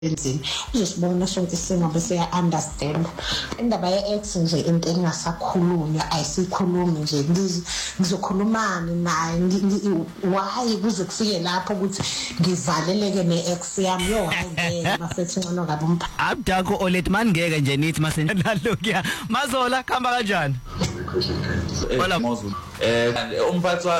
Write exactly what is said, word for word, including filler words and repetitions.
enzini uzosibona sonke singabe siya understand indaba ye-ex nje into engasakhulunywa ayisikhulumi nje ngizokhulumana naye why kuze kufike lapho ukuthi ngivaleleke ne-ex yami yo hayi ngeke mafethu ngcono kabi umpha abdakho oletman ngeke nje nithi masenalokuya Mazola khamba kanjani wala eh umphathi